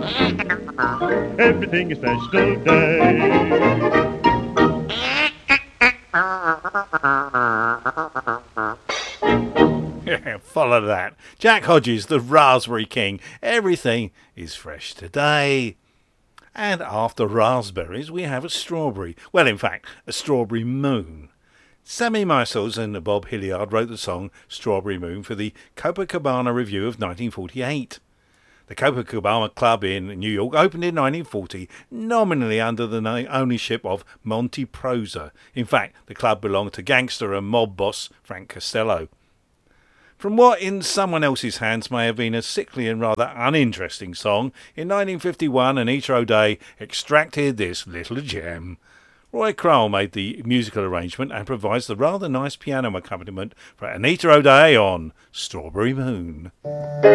Everything is fresh today. Follow that. Jack Hodges, the Raspberry King. Everything is fresh today. And after raspberries, we have a strawberry. Well, in fact, a strawberry moon. Sammy Meisels and Bob Hilliard wrote the song Strawberry Moon for the Copacabana Review of 1948. The Copacabana Club in New York opened in 1940, nominally under the ownership of Monty Proser. In fact, the club belonged to gangster and mob boss Frank Costello. From what in someone else's hands may have been a sickly and rather uninteresting song, in 1951 Anita O'Day extracted this little gem. Roy Crowell made the musical arrangement and provides the rather nice piano accompaniment for Anita O'Day on Strawberry Moon.